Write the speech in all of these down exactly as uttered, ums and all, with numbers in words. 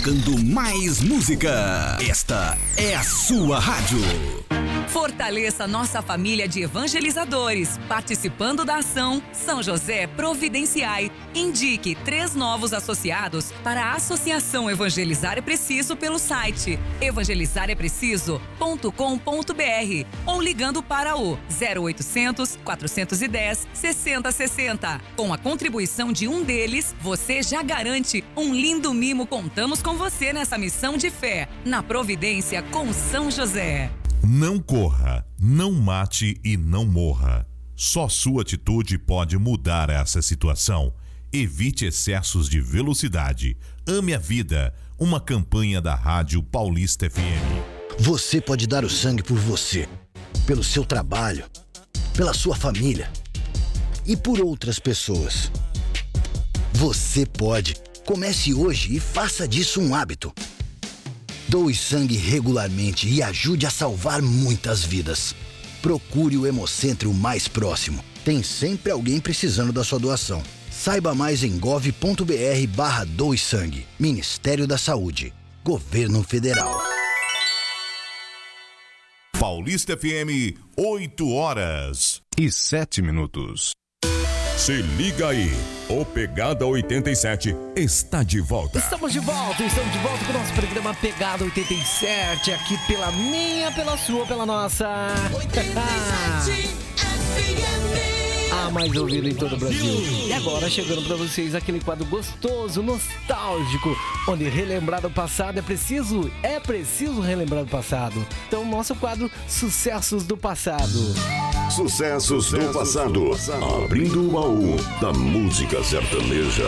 tocando mais música. Esta é a sua rádio. Fortaleça nossa família de evangelizadores, participando da ação São José Providenciai. Indique três novos associados para a Associação Evangelizar é Preciso pelo site evangelizar é preciso ponto com ponto br ou ligando para o zero oitocentos, quatrocentos e dez, sessenta sessenta. Com a contribuição de um deles, você já garante um lindo mimo. Contamos com você nessa missão de fé, na Providência com São José. Não corra, não mate e não morra. Só sua atitude pode mudar essa situação. Evite excessos de velocidade. Ame a vida. Uma campanha da Rádio Paulista F M. Você pode dar o sangue por você, pelo seu trabalho, pela sua família e por outras pessoas. Você pode. Comece hoje e faça disso um hábito. Doe sangue regularmente e ajude a salvar muitas vidas. Procure o Hemocentro mais próximo. Tem sempre alguém precisando da sua doação. Saiba mais em gov ponto br barra doe sangue. Ministério da Saúde. Governo Federal. Paulista F M, oito horas e sete minutos. Se liga aí, o Pegada oitenta e sete está de volta. Estamos de volta, estamos de volta com o nosso programa Pegada oitenta e sete, aqui pela minha, pela sua, pela nossa. oitenta e sete F M. A mais ouvida em todo o Brasil. E agora chegando para vocês aquele quadro gostoso, nostálgico, onde relembrar o passado é preciso, é preciso relembrar o passado. Então, nosso quadro Sucessos do Passado. Sucessos do passado, abrindo o baú da música sertaneja.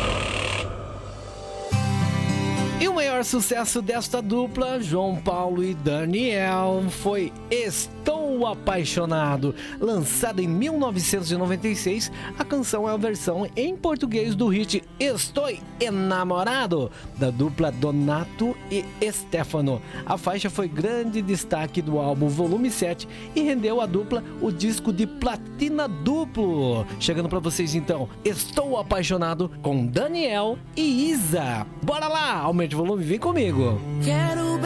E o maior sucesso desta dupla, João Paulo e Daniel, foi Estou Apaixonado. Lançada em mil novecentos e noventa e seis, a canção é a versão em português do hit Estou Enamorado, da dupla Donato e Stefano. A faixa foi grande destaque do álbum Volume sete e rendeu à dupla o disco de platina duplo. Chegando para vocês então, Estou Apaixonado com Daniel e Isa. Bora lá, aumente o volume, vem comigo. Quero